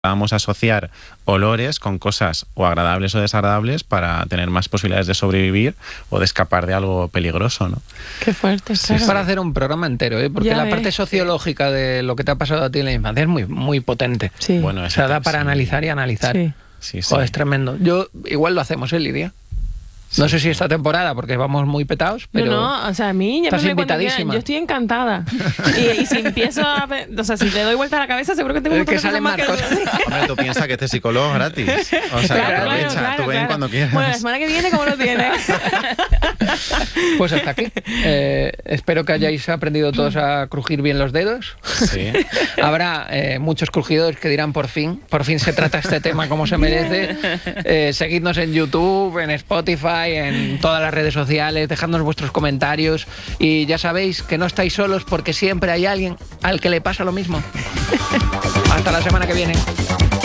Vamos a asociar olores con cosas o agradables o desagradables para tener más posibilidades de sobrevivir o de escapar de algo peligroso, ¿no? Qué fuerte, Sí, claro. Es para hacer un programa entero, ¿eh? Porque Ya la ves. parte sociológica de lo que te ha pasado a ti en la infancia es muy, muy potente. Sí. Bueno, O sea, da para sí. analizar y analizar. Sí. Sí, sí. Joder, es tremendo. Yo igual lo hacemos, Lidia? No sé si esta temporada, porque vamos muy petados, pero... No, o sea, a mí estás llámame cuando quieran. invitadísima. Yo estoy encantada. Y si empiezo a... O sea, si le doy vuelta a la cabeza, seguro que tengo Es un que montón de salen cosas más más cosas. Hombre, tú piensas que este psicólogo es gratis. O sea, Claro, aprovecha, claro, tú ven claro. cuando quieras. Bueno, la semana que viene, ¿cómo lo tienes? Pues hasta aquí. Espero que hayáis aprendido todos a crujir bien los dedos. Sí. Habrá muchos crujidos que dirán por fin se trata este tema como se merece. Seguidnos en YouTube, en Spotify, en todas las redes sociales, dejadnos vuestros comentarios y ya sabéis que no estáis solos porque siempre hay alguien al que le pasa lo mismo. Hasta la semana que viene.